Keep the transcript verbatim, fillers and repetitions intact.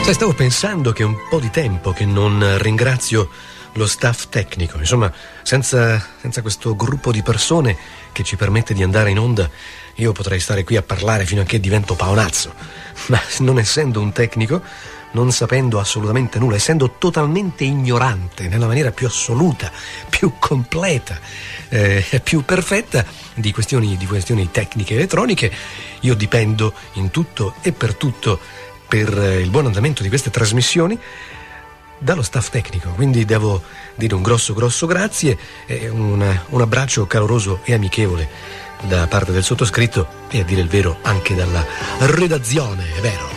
Sai, stavo pensando che è un po' di tempo che non ringrazio lo staff tecnico. Insomma, senza, senza questo gruppo di persone che ci permette di andare in onda, io potrei stare qui a parlare fino a che divento paonazzo. Ma non essendo un tecnico, non sapendo assolutamente nulla, essendo totalmente ignorante nella maniera più assoluta, più completa, eh, più perfetta di questioni, di questioni tecniche elettroniche, io dipendo in tutto e per tutto, per il buon andamento di queste trasmissioni, dallo staff tecnico. Quindi devo dire un grosso grosso grazie e un, un abbraccio caloroso e amichevole da parte del sottoscritto e, a dire il vero, anche dalla redazione, è vero?